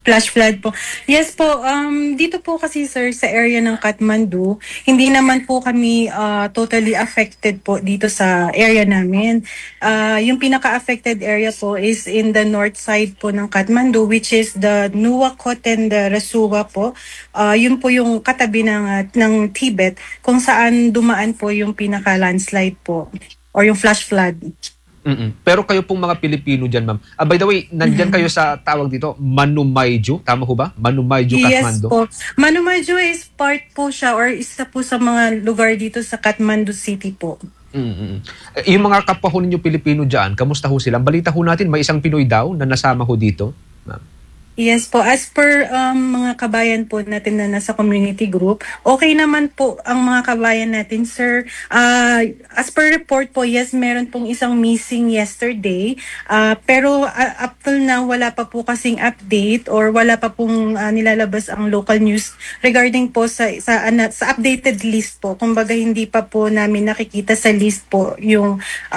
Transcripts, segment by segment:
Flash flood po. Yes po, dito po kasi sir sa area ng Kathmandu, hindi naman po kami totally affected po dito sa area namin. Yung pinaka-affected area po is in the north side po ng Kathmandu, which is the Nuwakot and the Rasuwa po. Yun po yung katabi ng Tibet kung saan dumaan po yung pinaka-landslide po or yung flash flood. Pero kayo pong mga Pilipino dyan, ma'am. By the way, nandyan kayo sa tawag dito, Manumayju. Tama ho ba? Manumayju, Kathmandu. Yes po. Manumayju is part po siya or isa po sa mga lugar dito sa Kathmandu City po. Yung mga kapwa ho ninyo Pilipino dyan, kamusta ho sila? Balita ho natin, may isang Pinoy daw na nasama ho dito. Ma'am. Yes po, as per mga kabayan po natin na nasa community group, okay naman po ang mga kabayan natin, sir. As per report po, yes, meron pong isang missing yesterday. Pero up till now, wala pa po kasing update or wala pa pong nilalabas ang local news regarding po sa updated list po. Kumbaga, hindi pa po namin nakikita sa list po yung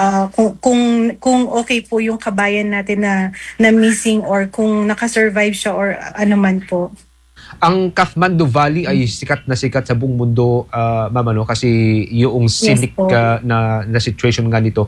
kung okay po yung kabayan natin na missing or kung nakasurvive siya or ano man po. Ang Kathmandu Valley ay sikat sa buong mundo, ma'am, ano, kasi yung scenic na situation nga nito.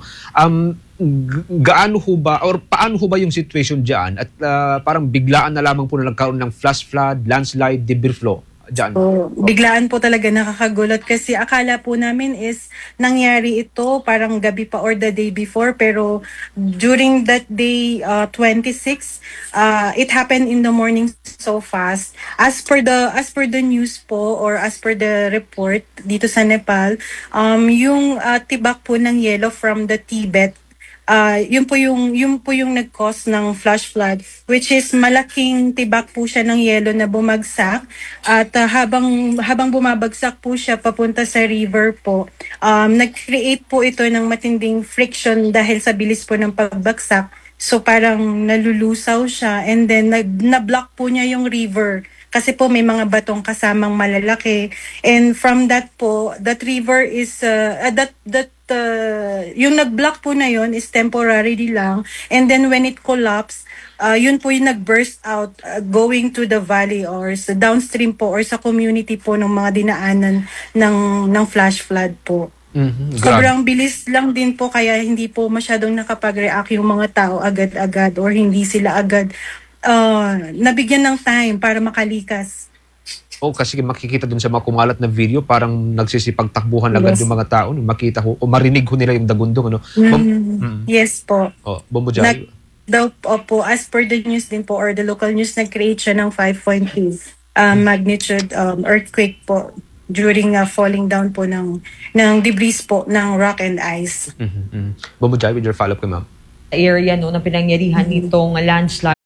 Gaano ho ba or paano ho ba yung situation diyan at parang biglaan na lamang po na nagkaroon ng flash flood, landslide, debris flow diyan? So, biglaan po talaga nakakagulat kasi akala po namin is nangyari ito parang gabi pa or the day before, pero during that day 26 it happened in the morning so fast. As per the news po or as per the report dito sa Nepal, yung tibak po ng yelo from the Tibet, yun po yung nag-cause ng flash flood, which is malaking tibak po siya ng yelo na bumagsak at habang bumabagsak po siya papunta sa river po, nag-create po ito ng matinding friction dahil sa bilis po ng pagbagsak. So parang nalulusaw siya and then na-block po niya yung river. Kasi po may mga batong kasamang malalaki. And from that po, that river is, yung nag-block po na yun is temporarily lang. And then when it collapsed, yun po yung nag-burst out going to the valley or sa downstream po or sa community po ng mga dinaanan ng flash flood po. Sobrang bilis lang din po kaya hindi po masyadong nakapag-react yung mga tao agad-agad or hindi sila agad nabigyan ng time para makalikas. Kasi makikita dun sa mga kumalat na video, parang nagsisipagtakbuhan agad yung mga tao. Makita ho, o marinig ho nila yung dagundong. Ano? Yes po. Bombojay. Daw po, as per the news din po, or the local news, nag-create siya ng 5.2 magnitude earthquake po during falling down po ng debris po ng rock and ice. Bombojay, with your follow-up kay ma'am. Area no, na pinangyarihan nitong landslide.